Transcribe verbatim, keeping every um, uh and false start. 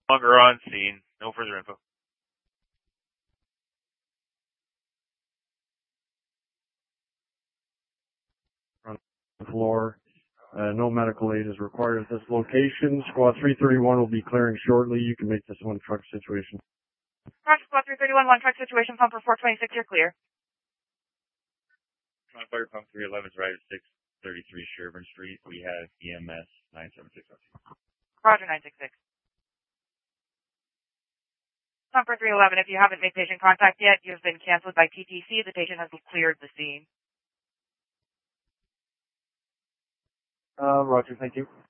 longer on scene. No further info. On the floor. Uh, no medical aid is required at this location. Squad three thirty-one will be clearing shortly. You can make this one truck situation. Roger, Squad three thirty-one, one truck situation, pumper four twenty-six, you're clear. Fire pump three eleven is right at six thirty-three Sherburne Street. We have E M S nine seven six. Roger, nine six six. Pumper three eleven, if you haven't made patient contact yet, you've been canceled by T T C. The patient has cleared the scene. Uh, Roger, thank you.